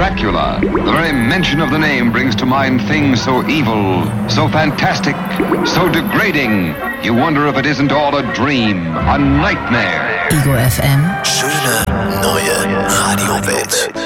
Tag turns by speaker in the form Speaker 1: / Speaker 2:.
Speaker 1: Dracula. The very mention of the name brings to mind things so evil, so fantastic, so degrading. You wonder if it isn't all a dream, a nightmare.
Speaker 2: Ego FM.
Speaker 3: Schöne neue Radiowelt.